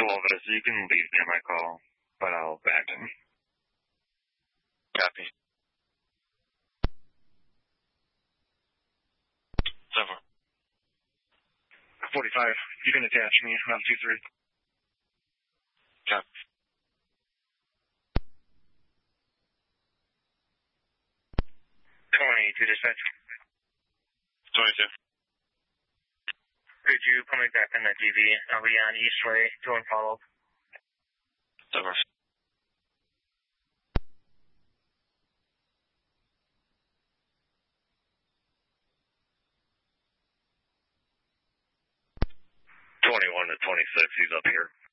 Elvis, you can leave me my call, but I'll back him. Copy. Over. 45, you can attach me around 2-3. Copy. To dispatch. 22. Could you put me back on the TV? I'll be on Eastway, doing follow-up. Over. 21 to 26, he's up here.